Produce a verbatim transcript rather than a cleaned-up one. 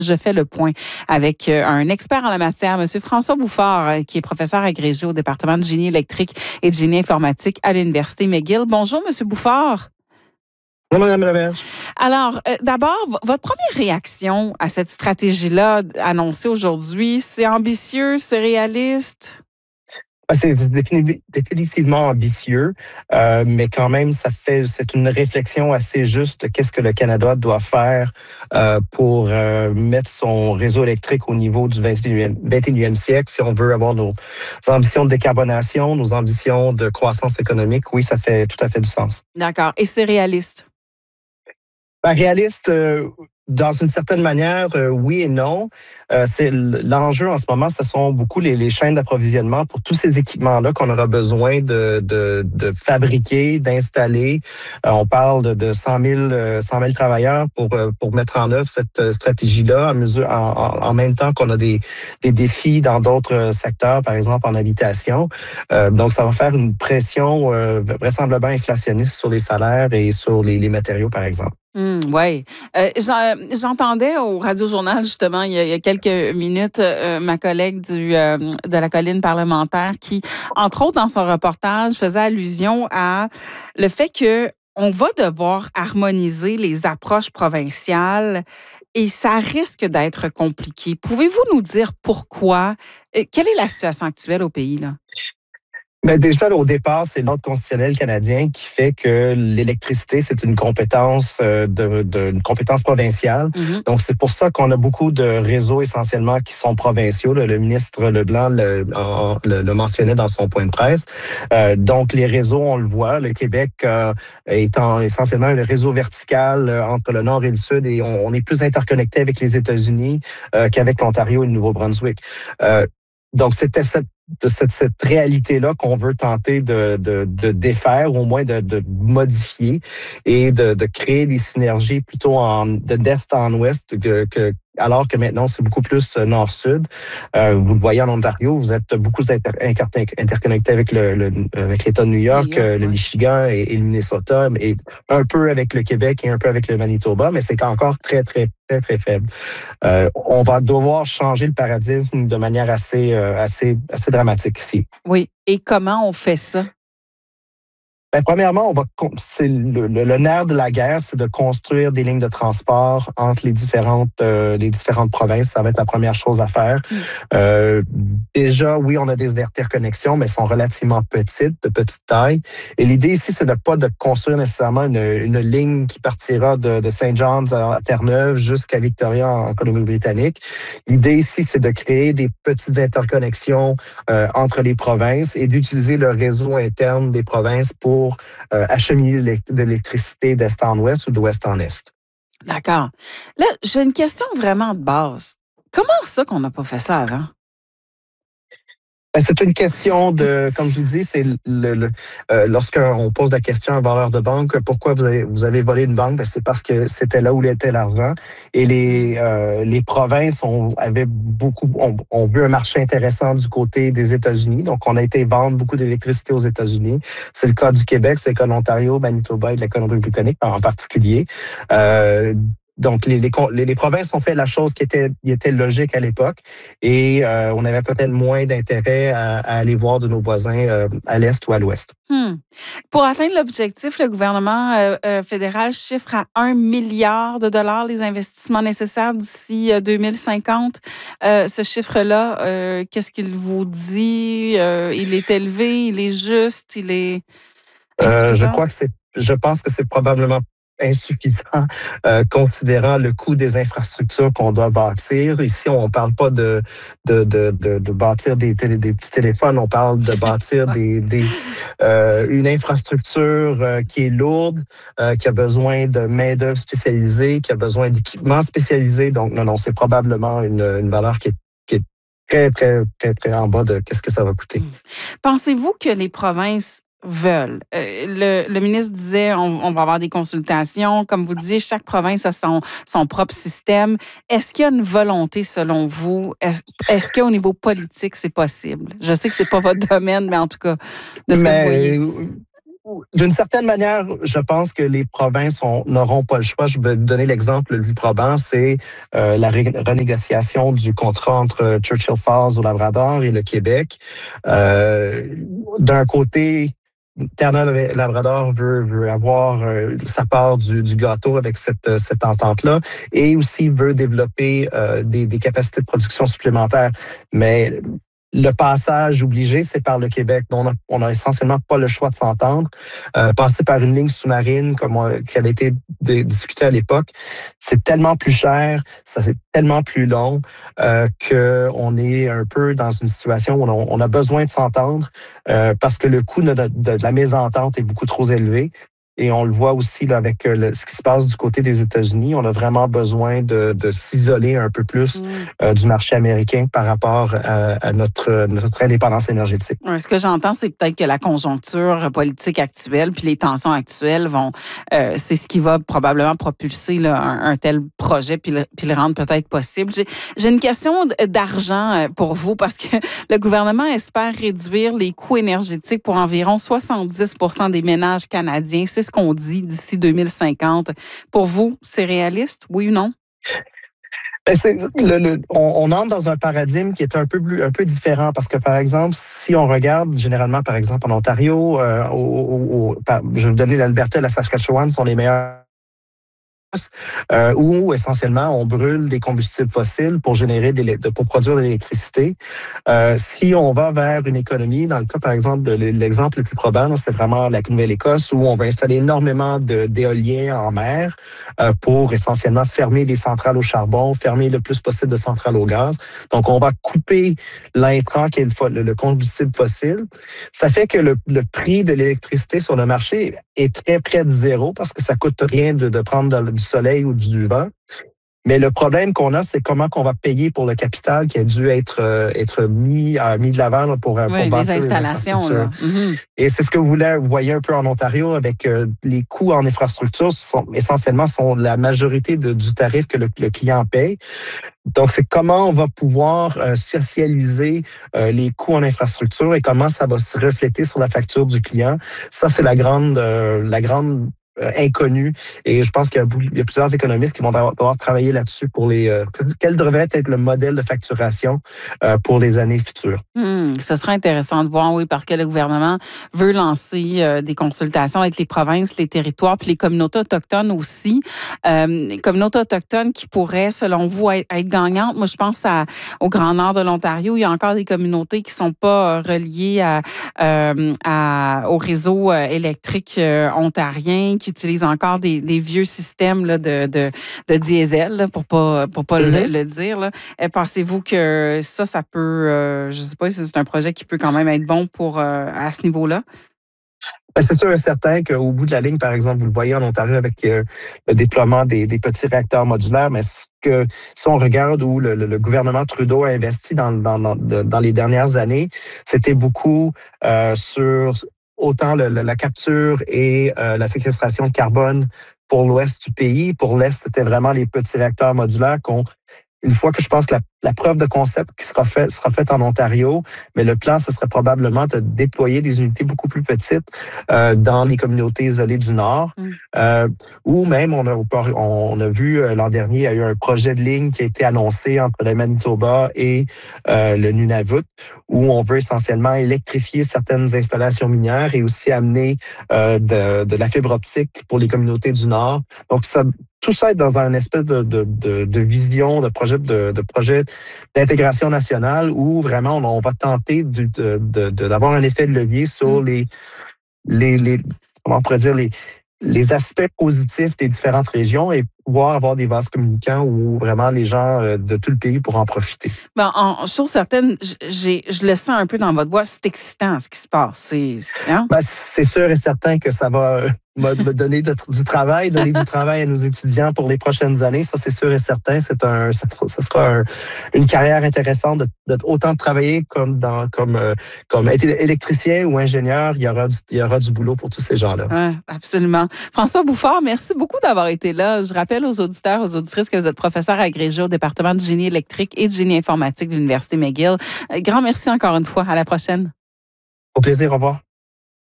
Je fais le point avec un expert en la matière, M. François Bouffard, qui est professeur agrégé au département de génie électrique et de génie informatique à l'Université McGill. Bonjour, M. Bouffard. Bonjour, Mme Laberge. Alors, euh, d'abord, votre première réaction à cette stratégie-là annoncée aujourd'hui, c'est ambitieux, c'est réaliste? C'est définitivement ambitieux, euh, mais quand même, ça fait, c'est une réflexion assez juste de qu'est-ce que le Canada doit faire euh, pour euh, mettre son réseau électrique au niveau du vingt et unième siècle. Si on veut avoir nos ambitions de décarbonation, nos ambitions de croissance économique, oui, ça fait tout à fait du sens. D'accord. Et c'est réaliste? Ben, réaliste, euh, dans une certaine manière, euh, oui et non. Euh, c'est l'enjeu en ce moment, ce sont beaucoup les, les chaînes d'approvisionnement pour tous ces équipements-là qu'on aura besoin de, de, de fabriquer, d'installer. Euh, on parle de, de cent mille travailleurs pour, pour mettre en œuvre cette stratégie-là, en, mesure, en, en, en même temps qu'on a des, des défis dans d'autres secteurs, par exemple en habitation. Euh, donc, ça va faire une pression euh, vraisemblablement inflationniste sur les salaires et sur les, les matériaux, par exemple. Mmh, oui. Euh, J'entendais au Radio-Journal, justement, il y a, il y a quelques minutes, euh, ma collègue du, euh, de la colline parlementaire qui, entre autres, dans son reportage, faisait allusion à le fait que on va devoir harmoniser les approches provinciales et ça risque d'être compliqué. Pouvez-vous nous dire pourquoi? Quelle est la situation actuelle au pays, là? Mais déjà, au départ, c'est l'ordre constitutionnel canadien qui fait que l'électricité, c'est une compétence de, de une compétence provinciale. Mm-hmm. Donc, c'est pour ça qu'on a beaucoup de réseaux essentiellement qui sont provinciaux. Le, le ministre Leblanc le, le, le mentionnait dans son point de presse. Euh, donc, les réseaux, on le voit, le Québec euh, étant essentiellement un réseau vertical euh, entre le nord et le sud, et on, on est plus interconnecté avec les États-Unis euh, qu'avec l'Ontario et le Nouveau-Brunswick. Euh, donc, c'était cette de cette, cette réalité-là qu'on veut tenter de, de, de défaire, ou au moins de, de modifier et de, de créer des synergies plutôt en, de d'est en ouest, que, que, alors que maintenant, c'est beaucoup plus nord-sud. Euh, vous le voyez en Ontario, vous êtes beaucoup inter, inter, interconnecté avec, le, le, avec l'État de New York, New York le ouais. Michigan et, et le Minnesota, et un peu avec le Québec et un peu avec le Manitoba, mais c'est encore très, très, très, très faible. Euh, on va devoir changer le paradigme de manière assez, euh, assez, assez dramatique ici. Oui. Et comment on fait ça? Ben, premièrement, on va c'est le, le, le nerf de la guerre, c'est de construire des lignes de transport entre les différentes euh, les différentes provinces. Ça va être la première chose à faire. Mm. Euh, déjà, oui, on a des interconnexions, mais elles sont relativement petites, de petite taille. Et l'idée ici, c'est de pas de construire nécessairement une, une ligne qui partira de, de Saint John's à Terre-Neuve jusqu'à Victoria en Colombie-Britannique. L'idée ici, c'est de créer des petites interconnexions euh, entre les provinces et d'utiliser le réseau interne des provinces pour pour euh, acheminer de l'électricité d'est en ouest ou d'ouest en est. D'accord. Là, j'ai une question vraiment de base. Comment ça qu'on n'a pas fait ça avant? C'est une question de, comme je vous dis, c'est le, le euh, lorsqu'on pose la question à un voleur de banque, pourquoi vous avez, vous avez volé une banque, ben c'est parce que c'était là où était l'argent. Et les euh, les provinces ont avaient beaucoup, ont, ont vu un marché intéressant du côté des États-Unis. Donc, on a été vendre beaucoup d'électricité aux États-Unis. C'est le cas du Québec, c'est le cas de l'Ontario, Manitoba et de la Colombie-Britannique en particulier. Euh, Donc, les, les, les provinces ont fait la chose qui était, qui était logique à l'époque et euh, on avait peut-être moins d'intérêt à, à aller voir de nos voisins euh, à l'est ou à l'ouest. Hmm. Pour atteindre l'objectif, le gouvernement euh, euh, fédéral chiffre à un milliard de dollars les investissements nécessaires d'ici euh, deux mille cinquante. Euh, ce chiffre-là, euh, qu'est-ce qu'il vous dit? Euh, il est élevé, il est juste, il est euh, Je crois que c'est, je pense que c'est probablement insuffisant euh, considérant le coût des infrastructures qu'on doit bâtir. Ici, on ne parle pas de, de, de, de, de bâtir des, télé, des petits téléphones, on parle de bâtir des, des, euh, une infrastructure euh, qui est lourde, euh, qui a besoin de main-d'œuvre spécialisée, qui a besoin d'équipements spécialisés. Donc, non, non, c'est probablement une, une valeur qui est, qui est très, très, très, très en bas de qu'est-ce que ça va coûter. Pensez-vous que les provinces veulent. Euh, le, le ministre disait on, on va avoir des consultations. Comme vous disiez, chaque province a son, son propre système. Est-ce qu'il y a une volonté, selon vous? Est-ce, est-ce qu'au niveau politique, c'est possible? Je sais que c'est pas votre domaine, mais en tout cas, de ce mais, que vous voyez. D'une certaine manière, je pense que les provinces ont- n'auront pas le choix. Je vais donner l'exemple le plus probant, c'est euh, la ré- renégociation du contrat entre Churchill Falls au Labrador et le Québec. Euh, D'un côté, Terre-Neuve-Labrador veut, veut avoir euh, sa part du, du gâteau avec cette, cette entente-là et aussi veut développer euh, des, des capacités de production supplémentaires. Mais le passage obligé, c'est par le Québec. On a, on a essentiellement pas le choix de s'entendre. Euh, passer par une ligne sous-marine, comme on, qui avait été d- discuté à l'époque, c'est tellement plus cher, ça c'est tellement plus long euh, qu'on est un peu dans une situation où on, on a besoin de s'entendre euh, parce que le coût de, de, de la mésentente est beaucoup trop élevé. Et on le voit aussi là, avec le, ce qui se passe du côté des États-Unis. On a vraiment besoin de, de s'isoler un peu plus Mm. euh, du marché américain par rapport à, à notre, notre indépendance énergétique. Ouais, ce que j'entends, c'est peut-être que la conjoncture politique actuelle puis les tensions actuelles vont, euh, c'est ce qui va probablement propulser là, un, un tel projet puis le, puis le rendre peut-être possible. J'ai, j'ai une question d'argent pour vous parce que le gouvernement espère réduire les coûts énergétiques pour environ soixante-dix pour cent des ménages canadiens. C'est ce qu'on dit d'ici deux mille cinquante. Pour vous, c'est réaliste, oui ou non? Ben, c'est, le, le, on, on entre dans un paradigme qui est un peu plus, un peu différent parce que, par exemple, si on regarde généralement, par exemple, en Ontario, euh, au, au, au, par, je vais vous donner l'Alberta et la Saskatchewan sont les meilleurs. Euh, où essentiellement on brûle des combustibles fossiles pour générer des, pour produire de l'électricité. Euh, si on va vers une économie, dans le cas par exemple de l'exemple le plus probable, c'est vraiment la Nouvelle-Écosse où on va installer énormément de, d'éoliens en mer euh, pour essentiellement fermer des centrales au charbon, fermer le plus possible de centrales au gaz. Donc on va couper l'intrant qui est le, le, le combustible fossile. Ça fait que le, le prix de l'électricité sur le marché est très près de zéro parce que ça coûte rien de, de prendre de, du soleil ou du vent. Mais le problème qu'on a, c'est comment qu'on va payer pour le capital qui a dû être, euh, être mis, euh, mis de l'avant là, pour, Oui, pour les bâtir les installations. infrastructures. Là. Mm-hmm. Et c'est ce que vous, voulez, vous voyez un peu en Ontario avec euh, les coûts en infrastructure sont essentiellement sont la majorité de, du tarif que le, le client paye. Donc, c'est comment on va pouvoir euh, socialiser euh, les coûts en infrastructure et comment ça va se refléter sur la facture du client. Ça, c'est la grande, euh, la grande euh, inconnue. Et je pense qu'il y a, il y a plusieurs économistes qui vont devoir, devoir travailler là-dessus pour les. Euh, quel devrait être le modèle de facturation euh, pour les années futures. Hum, ce serait intéressant de voir, oui, parce que le gouvernement veut lancer euh, des consultations avec les provinces, les territoires, puis les communautés autochtones aussi. Euh, les communautés autochtones qui pourraient, selon vous, être, être gagnantes. Moi, je pense à, au Grand Nord de l'Ontario. Il y a encore des communautés qui sont pas euh, reliées à, euh, à, au réseau euh, électrique euh, ontarien, qui utilisent encore des, des vieux systèmes là, de, de, de diesel, là, pour pas, pour pas mm-hmm. le, le dire. Là. Pensez-vous que ça, ça peut, euh, je sais pas, c'est un projet qui peut quand même être bon pour euh, à ce niveau-là? Ben, c'est sûr et certain qu'au bout de la ligne, par exemple, vous le voyez en Ontario avec euh, le déploiement des, des petits réacteurs modulaires, mais ce que, si on regarde où le, le, le gouvernement Trudeau a investi dans, dans, dans, dans les dernières années, c'était beaucoup euh, sur autant le, le, la capture et euh, la séquestration de carbone pour l'ouest du pays. Pour l'est, c'était vraiment les petits réacteurs modulaires qu'on une fois que je pense que la, la preuve de concept qui sera faite sera faite en Ontario, mais le plan, ce serait probablement de déployer des unités beaucoup plus petites euh, dans les communautés isolées du Nord. Mm. Euh, ou même, on a, on a vu euh, l'an dernier, il y a eu un projet de ligne qui a été annoncé entre le Manitoba et euh, le Nunavut, où on veut essentiellement électrifier certaines installations minières et aussi amener euh, de, de la fibre optique pour les communautés du Nord. Donc, ça tout ça est dans un espèce de, de, de, de vision, de projet de, de projet d'intégration nationale où vraiment on, on va tenter de, de, de, d'avoir un effet de levier sur les, les, les comment on pourrait dire, les, les aspects positifs des différentes régions et pouvoir avoir des vases communicants où vraiment les gens de tout le pays pourront en profiter. Ben, en chose certaine, j'ai, je le sens un peu dans votre voix, c'est excitant ce qui se passe. C'est, hein? Ben, c'est sûr et certain que ça va me donner de, du travail, donner du travail à nos étudiants pour les prochaines années. Ça, c'est sûr et certain. C'est un, ça, ça sera un, une carrière intéressante de, de autant de travailler comme dans, comme, euh, comme être électricien ou ingénieur. Il y aura du, il y aura du boulot pour tous ces gens-là. Ouais, absolument. François Bouffard, merci beaucoup d'avoir été là. Je rappelle aux auditeurs, aux auditrices que vous êtes professeur agrégé au département de génie électrique et de génie informatique de l'Université McGill. Grand merci encore une fois. À la prochaine. Au plaisir. Au revoir.